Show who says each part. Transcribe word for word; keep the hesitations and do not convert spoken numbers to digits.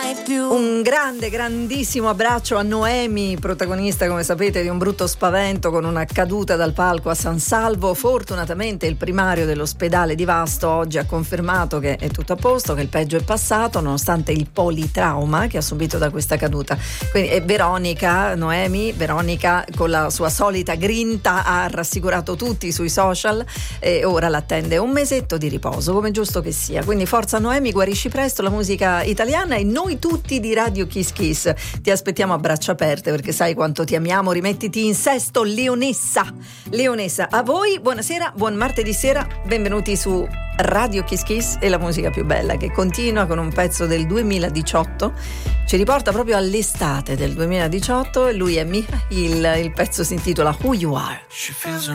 Speaker 1: mai più.
Speaker 2: Un grande, grandissimo abbraccio a Noemi, protagonista, come sapete, di un brutto spavento con una caduta dal palco a San Salvo. Fortunatamente il primario dell'ospedale di Vasto oggi ha confermato che è tutto a posto, che il peggio è passato, nonostante il politrauma che ha subito da questa caduta. Quindi e Veronica, Noemi, Veronica con la sua solita grinta ha rassicurato tutti sui social e ora l'attende un mesetto di riposo, come giusto che sia. Quindi forza Noemi, guarisci presto, la musica italiana e noi tutti di Radio Kiss Kiss ti aspettiamo a braccia aperte, perché sai quanto ti amiamo. Rimettiti in sesto, Leonessa. Leonessa, a voi buonasera, buon martedì sera, benvenuti su Radio Kiss Kiss e la musica più bella, che continua con un pezzo del duemiladiciotto, ci riporta proprio all'estate del duemiladiciotto e lui è Mihail. Il pezzo si intitola Who You Are.
Speaker 3: She feels